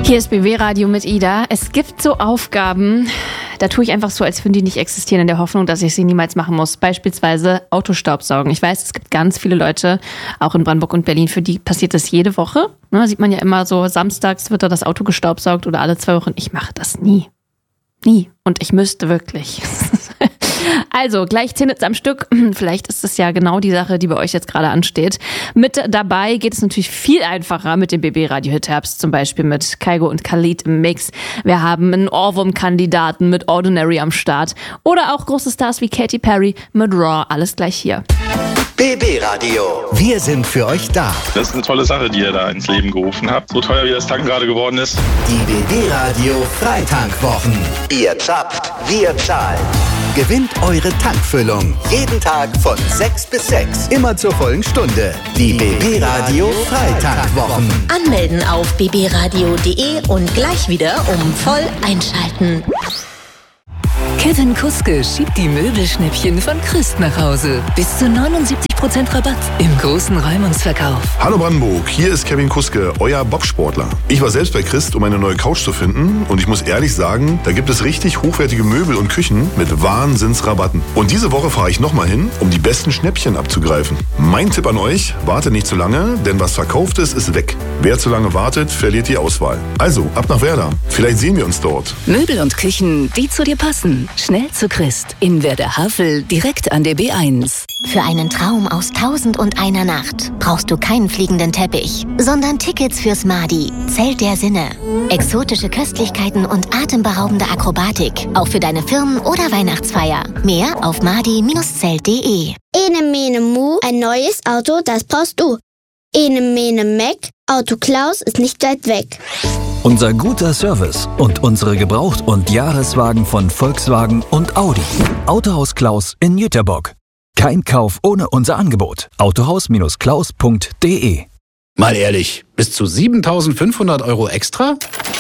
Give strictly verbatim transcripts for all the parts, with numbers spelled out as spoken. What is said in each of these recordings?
Hier ist B W Radio mit Ida. Es gibt so Aufgaben, da tue ich einfach so, als würden die nicht existieren, in der Hoffnung, dass ich sie niemals machen muss. Beispielsweise Autostaubsaugen. Ich weiß, es gibt ganz viele Leute, auch in Brandenburg und Berlin, für die passiert das jede Woche. Ne, sieht man ja immer so, samstags wird da das Auto gestaubsaugt oder alle zwei Wochen. Ich mache das nie. Nie. Und ich müsste wirklich. Also, gleich zehn Hits am Stück. Vielleicht ist das ja genau die Sache, die bei euch jetzt gerade ansteht. Mit dabei geht es natürlich viel einfacher mit dem B B Radio Hit Herbst, zum Beispiel mit Kygo und Khalid im Mix. Wir haben einen Ohrwurm-Kandidaten mit Ordinary am Start. Oder auch große Stars wie Katy Perry mit Raw. Alles gleich hier. B B Radio. Wir sind für euch da. Das ist eine tolle Sache, die ihr da ins Leben gerufen habt. So teuer wie das Tanken gerade geworden ist. Die B B Radio Freitankwochen. Ihr zapft, wir zahlen. Gewinnt eure Tankfüllung. Jeden Tag von sechs bis sechs. Immer zur vollen Stunde. Die B B Radio Freitankwochen. Anmelden auf b b radio punkt d e und gleich wieder um voll einschalten. Kevin Kuske schiebt die Möbelschnäppchen von Christ nach Hause. Bis zu neunundsiebzig Prozent Rabatt im großen Räumungsverkauf. Hallo Brandenburg, hier ist Kevin Kuske, euer Bobsportler. Ich war selbst bei Christ, um eine neue Couch zu finden, und ich muss ehrlich sagen, da gibt es richtig hochwertige Möbel und Küchen mit Wahnsinnsrabatten. Und diese Woche fahre ich nochmal hin, um die besten Schnäppchen abzugreifen. Mein Tipp an euch, wartet nicht zu lange, denn was verkauft ist, ist weg. Wer zu lange wartet, verliert die Auswahl. Also, ab nach Werder. Vielleicht sehen wir uns dort. Möbel und Küchen, die zu dir passen. Schnell zu Christ. In Werder-Havel, direkt an der B eins. Für einen Traum aus Tausend und einer Nacht brauchst du keinen fliegenden Teppich, sondern Tickets fürs Madi, Zelt der Sinne. Exotische Köstlichkeiten und atemberaubende Akrobatik, auch für deine Firmen- oder Weihnachtsfeier. Mehr auf madi Bindestrich zelt punkt de. Ene mene mu, ein neues Auto, das brauchst du. Ene mene meck, Auto Klaus ist nicht weit weg. Unser guter Service und unsere Gebraucht- und Jahreswagen von Volkswagen und Audi. Autohaus Klaus in Jüterbock. Kein Kauf ohne unser Angebot. autohaus Bindestrich klaus punkt de. Mal ehrlich, bis zu siebentausendfünfhundert Euro extra?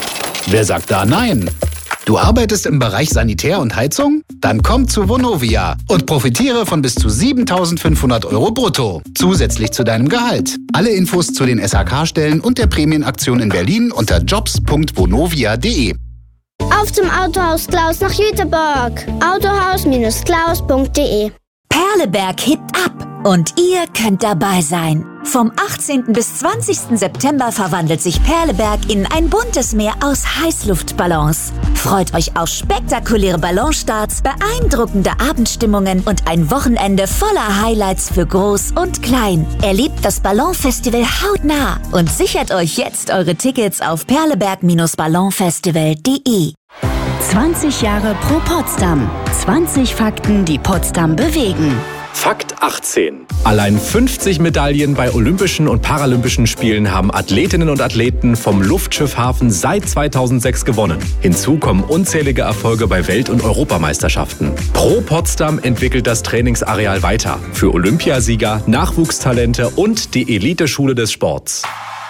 Wer sagt da nein? Du arbeitest im Bereich Sanitär und Heizung? Dann komm zu Vonovia und profitiere von bis zu siebentausendfünfhundert Euro brutto. Zusätzlich zu deinem Gehalt. Alle Infos zu den S H K-Stellen und der Prämienaktion in Berlin unter jobs punkt vonovia punkt de. Auf zum Autohaus Klaus nach Jüterbock. autohaus Bindestrich klaus punkt de. Perleberg hebt ab und ihr könnt dabei sein. Vom achtzehnten bis zwanzigsten September verwandelt sich Perleberg in ein buntes Meer aus Heißluftballons. Freut euch auf spektakuläre Ballonstarts, beeindruckende Abendstimmungen und ein Wochenende voller Highlights für Groß und Klein. Erlebt das Ballonfestival hautnah und sichert euch jetzt eure Tickets auf perleberg Bindestrich ballonfestival punkt de. zwanzig Jahre Pro Potsdam. zwanzig Fakten, die Potsdam bewegen. Fakt achtzehn. Allein fünfzig Medaillen bei Olympischen und Paralympischen Spielen haben Athletinnen und Athleten vom Luftschiff Hafen seit zweitausendsechs gewonnen. Hinzu kommen unzählige Erfolge bei Welt- und Europameisterschaften. Pro Potsdam entwickelt das Trainingsareal weiter. Für Olympiasieger, Nachwuchstalente und die Eliteschule des Sports.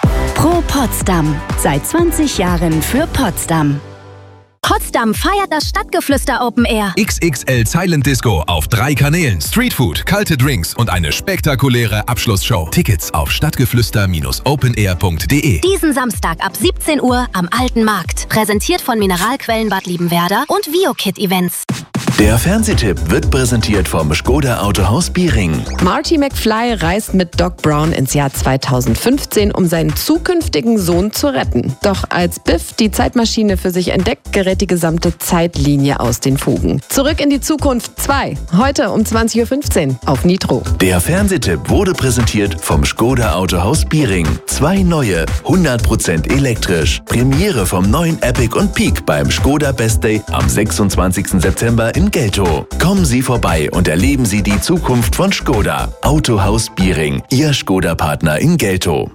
Pro Potsdam. Seit zwanzig Jahren für Potsdam. Potsdam feiert das Stadtgeflüster Open Air. X X L Silent Disco auf drei Kanälen, Streetfood, kalte Drinks und eine spektakuläre Abschlussshow. Tickets auf stadtgeflüster Bindestrich open air punkt de. Diesen Samstag ab siebzehn Uhr am Alten Markt. Präsentiert von Mineralquellen Bad Liebenwerda und VioKit Events. Der Fernsehtipp wird präsentiert vom Škoda Autohaus Biering. Marty McFly reist mit Doc Brown ins Jahr zweitausendfünfzehn, um seinen zukünftigen Sohn zu retten. Doch als Biff die Zeitmaschine für sich entdeckt, gerät die gesamte Zeitlinie aus den Fugen. Zurück in die Zukunft zwei. Heute um zwanzig Uhr fünfzehn auf Nitro. Der Fernsehtipp wurde präsentiert vom Škoda Autohaus Biering. Zwei neue, hundert Prozent elektrisch. Premiere vom neuen Epic und Peak beim Škoda Best Day am sechsundzwanzigsten September in Geltow. Kommen Sie vorbei und erleben Sie die Zukunft von Škoda. Autohaus Biering, Ihr Škoda-Partner in Geltow.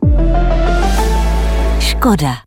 Škoda.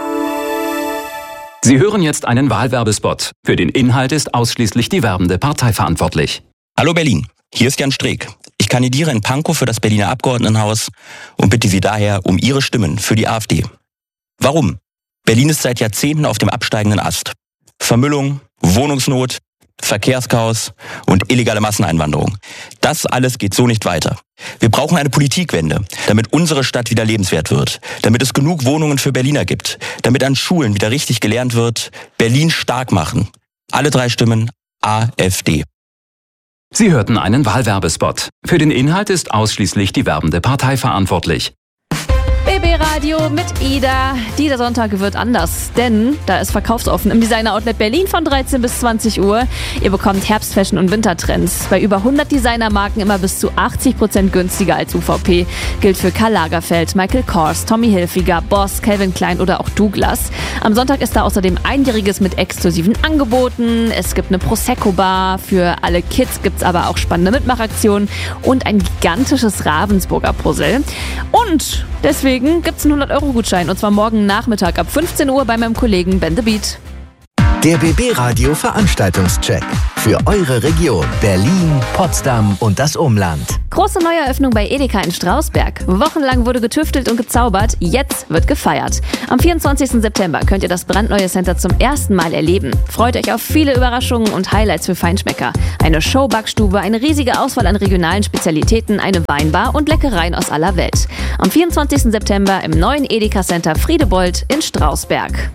Sie hören jetzt einen Wahlwerbespot. Für den Inhalt ist ausschließlich die werbende Partei verantwortlich. Hallo Berlin, hier ist Jan Streeck. Ich kandidiere in Pankow für das Berliner Abgeordnetenhaus und bitte Sie daher um Ihre Stimmen für die AfD. Warum? Berlin ist seit Jahrzehnten auf dem absteigenden Ast. Vermüllung, Wohnungsnot, Verkehrschaos und illegale Masseneinwanderung. Das alles geht so nicht weiter. Wir brauchen eine Politikwende, damit unsere Stadt wieder lebenswert wird, damit es genug Wohnungen für Berliner gibt, damit an Schulen wieder richtig gelernt wird, Berlin stark machen. Alle drei Stimmen AfD. Sie hörten einen Wahlwerbespot. Für den Inhalt ist ausschließlich die werbende Partei verantwortlich. B B Radio mit Ida. Dieser Sonntag wird anders, denn da ist verkaufsoffen im Designer Outlet Berlin von dreizehn bis zwanzig Uhr. Ihr bekommt Herbstfashion und Wintertrends. Bei über hundert Designermarken immer bis zu achtzig Prozent günstiger als U V P. Gilt für Karl Lagerfeld, Michael Kors, Tommy Hilfiger, Boss, Calvin Klein oder auch Douglas. Am Sonntag ist da außerdem Einjähriges mit exklusiven Angeboten. Es gibt eine Prosecco-Bar. Für alle Kids gibt es aber auch spannende Mitmachaktionen und ein gigantisches Ravensburger Puzzle. Und deswegen gibt es einen hundert Euro Gutschein und zwar morgen Nachmittag ab fünfzehn Uhr bei meinem Kollegen Ben the Beat. Der B B Radio Veranstaltungscheck für eure Region Berlin, Potsdam und das Umland. Große Neueröffnung bei Edeka in Strausberg. Wochenlang wurde getüftelt und gezaubert, jetzt wird gefeiert. Am vierundzwanzigsten September könnt ihr das brandneue Center zum ersten Mal erleben. Freut euch auf viele Überraschungen und Highlights für Feinschmecker. Eine Showbackstube, eine riesige Auswahl an regionalen Spezialitäten, eine Weinbar und Leckereien aus aller Welt. Am vierundzwanzigsten September im neuen Edeka Center Friedebold in Strausberg.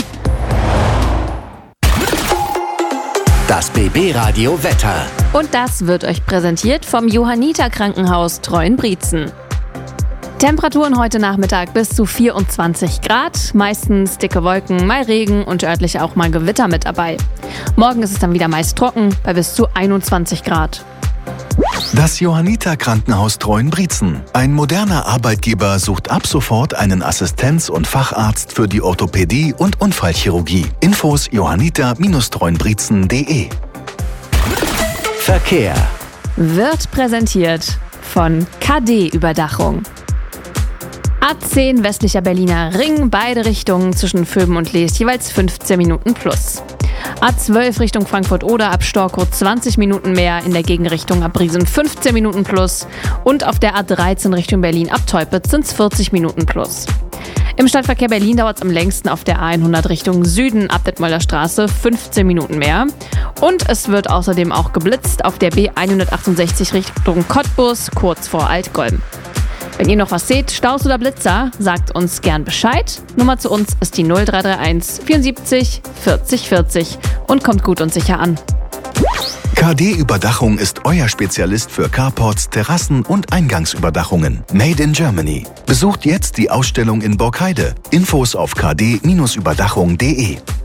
Das B B Radio Wetter. Und das wird euch präsentiert vom Johanniter Krankenhaus Treuenbrietzen. Temperaturen heute Nachmittag bis zu vierundzwanzig Grad, meistens dicke Wolken, mal Regen und örtlich auch mal Gewitter mit dabei. Morgen ist es dann wieder meist trocken bei bis zu einundzwanzig Grad. Das Johanniter Krankenhaus Treuenbrietzen. Ein moderner Arbeitgeber sucht ab sofort einen Assistenz- und Facharzt für die Orthopädie und Unfallchirurgie. Infos johanniter Bindestrich treuenbrietzen punkt de. Verkehr wird präsentiert von K D-Überdachung. A zehn westlicher Berliner Ring, beide Richtungen zwischen Vöben und Leest jeweils fünfzehn Minuten plus. A zwölf Richtung Frankfurt-Oder ab Storkow zwanzig Minuten mehr, in der Gegenrichtung ab Briesen fünfzehn Minuten plus und auf der A dreizehn Richtung Berlin ab Teupitz sind es vierzig Minuten plus. Im Stadtverkehr Berlin dauert es am längsten auf der A hundert Richtung Süden ab Detmolder Straße fünfzehn Minuten mehr. Und es wird außerdem auch geblitzt auf der B hundertachtundsechzig Richtung Cottbus kurz vor Altgolm. Wenn ihr noch was seht, Staus oder Blitzer, sagt uns gern Bescheid. Nummer zu uns ist die null drei drei eins vierundsiebzig vierzig vierzig und kommt gut und sicher an. K D-Überdachung ist euer Spezialist für Carports, Terrassen und Eingangsüberdachungen. Made in Germany. Besucht jetzt die Ausstellung in Borkheide. Infos auf k d Bindestrich überdachung punkt de.